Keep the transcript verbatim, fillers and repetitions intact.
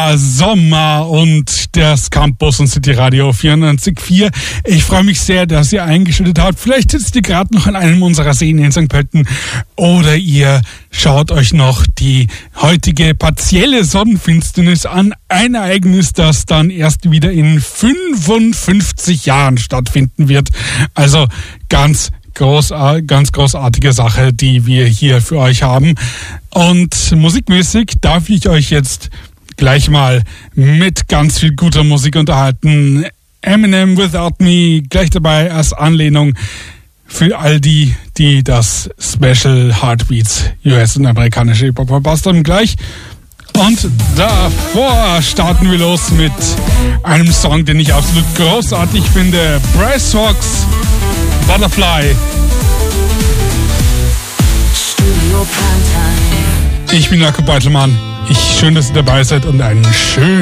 war Sommer und das Campus und City Radio vierundneunzig Komma vier. Ich freue mich sehr, dass ihr eingeschaltet habt. Vielleicht sitzt ihr gerade noch an einem unserer Seen in Sankt Pölten oder ihr schaut euch noch die heutige partielle Sonnenfinsternis an. Ein Ereignis, das dann erst wieder in fünfundfünfzig Jahren stattfinden wird. Also ganz Groß, ganz großartige Sache, die wir hier für euch haben. Und musikmäßig darf ich euch jetzt gleich mal mit ganz viel guter Musik unterhalten. Eminem Without Me, gleich dabei als Anlehnung für all die, die das Special Heartbeats U S und amerikanische Hip-Hop verpasst haben, gleich. Und davor starten wir los mit einem Song, den ich absolut großartig finde. Bryce Hawks, Butterfly. Ich bin Jakob Beitelmann. Ich, schön, dass ihr dabei seid und einen schönen